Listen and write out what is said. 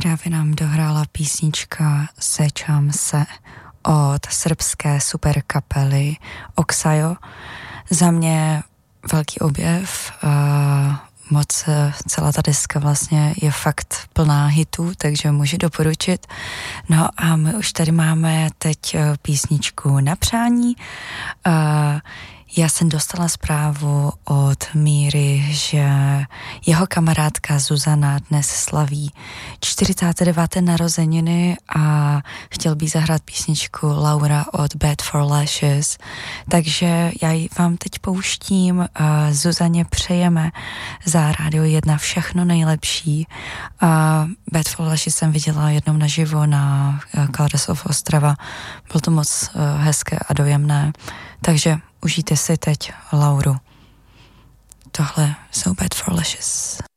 Právě nám dohrála písnička Sečam se od srbské super kapely Oxajo. Za mě velký objev, moc celá ta deska vlastně je fakt plná hitů, takže můžu doporučit. No a my už tady máme teď písničku na přání. Já jsem dostala zprávu od Míry, že jeho kamarádka Zuzana dnes slaví 49. narozeniny a chtěl by zahrát písničku Laura od Bad for Lashes. Takže já ji vám teď pouštím. Zuzaně přejeme za Radio 1 všechno nejlepší. Bad for Lashes jsem viděla jednou naživo na Colors of Ostrava. Bylo to moc hezké a dojemné. Takže užijte si teď Lauru. Tohle jsou Bad for Lashes.